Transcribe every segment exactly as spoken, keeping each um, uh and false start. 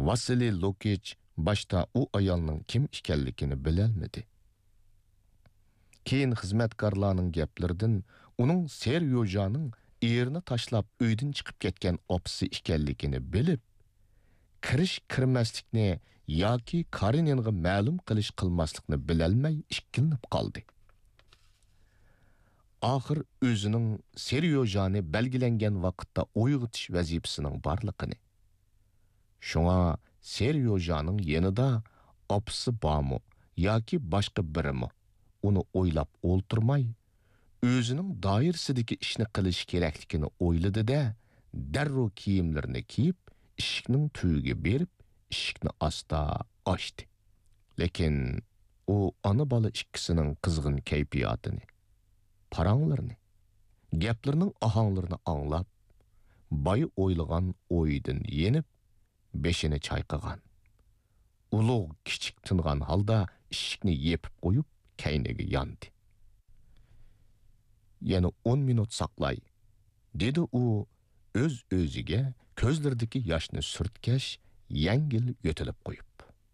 Vasiliy Lukich başta u ayolning kim ekanligini bilolmadi. Keyin xizmatkorlarning gaplaridan uning Seryojaning erini tashlab uydan chiqib ketgan opisi ekanligini bilib, kirish kirmaslikni yoki Kareninga ma'lum qilish qilmaslikni bilolmay ikkilanib qoldi. Axir o'zining Seryojani belgilangan vaqtda uyg'otish vazifasining borligini, shunga Seryojaning yanida opisi bormi yoki boshqa birimi uni o'ylab o'ltirmay, o'zining doirasidagi ishni qilish kerakligini o'yladi-da, darrov kiyimlarini kiyib, eshikning tuyiga berib, eshikni asta ochdi. Lekin u ona bola ikkisining qizg'in kayfiyatini, paranglarini, gaplarining ohanglarini anglab, boy o'ylagan o'yidan yenib, beshini chayqagan. Ulug' kichik tingan holda eshikni yepib qo'yib, kayniga yondi. Yana o'n minut saqlay, dedi u o'z o'ziga ko'zlaridagi yoshni surtkash, yengil yo'tilib qo'yib.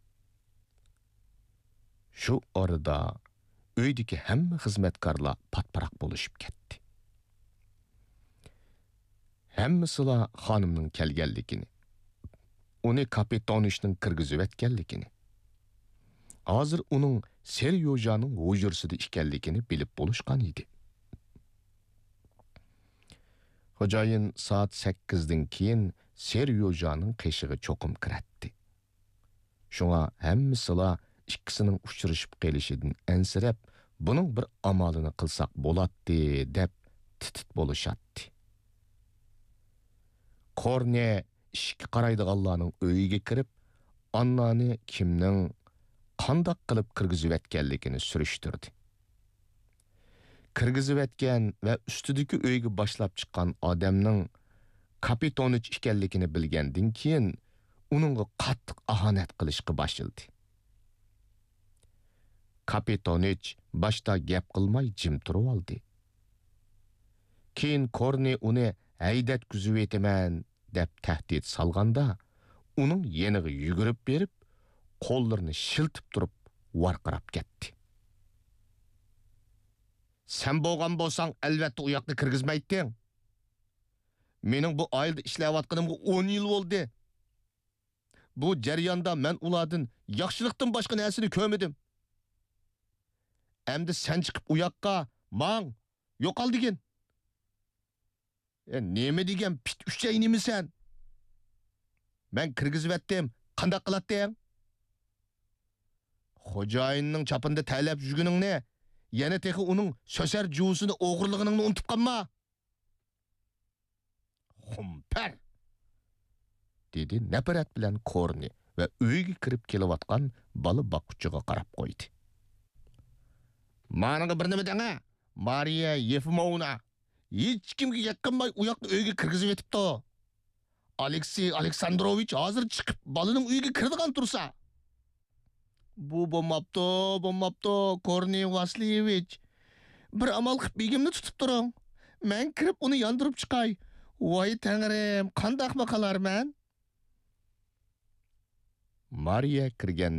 Shu orada uydagi hamma xizmatkorlar patparaq bo'lishib ketdi. Hammasila xonimning kelganligini, uni kapitonishning kirgizib etganligini, hozir uning Seryojaning hujursida ekanligini bilib bo'lishgan edi. Xo'jayin soat sakkizdan keyin Seryojaning qeshig'i cho'qim kiratdi. Shunga hammasila ikkisining uchrashib qolishidan ansirab, buning bir amalini qilsak bo'ladi deb titit bo'lishatdi. Korne ishga qaraydiganlarning uyiga kirib, Annani kimning qandoq qilib kirgizib etganligini surishtirdi. Kirgizib etgan va ustidagi uyga boshlab chiqqan odamning Kapitonich ekanligini bilgandan keyin uningga qattiq ahonat qilishga boshladi. Kapitonich boshda gap qilmay jim turib oldi. Keyin Korni uni haydat kuzib etaman deb tahdid solganda, uning yeniga yugurib berib, qo'llarini shiltib turib, varqirab ketdi. Sen bo'lgan bo'lsang, albatta u yoqni kirgizmayding. Mening bu oilada ishlayotganimga o'n yil bo'ldi. Bu jarayonda men ulardan yaxshilikdan boshqa narsani ko'rmadim. Endi sen chiqib u yoqqa mang, yo'qol degin. E, nima degan pit uchchaynimisan? Men kirgizib etdim, qanday qilatding? Xo'jayinning chapında talab yurguningni, yana texi uning so'sar juusini o'g'irlig'ingni unutib qolma. Xumpar, dedi nafrat bilan Korni va uyga kirib kelayotgan bola boquvchiga qarab qo'ydi. Managa bir nima deng, Mariya Yefimovna. Hech kimga yaqinmay u yoqni uyga kirgizib etibdi. Aleksey Aleksandrovich hozir chiqib bolaning uyiga kiradigan tursa. Bu bo'lmabdi, bo'lmabdi, Korni Vasilievich. Bir amal qilib begimni tutib turing. Men kirib uni yondirib chiqay. Voy tangrim, qanday maqalarman? Mariya kirgan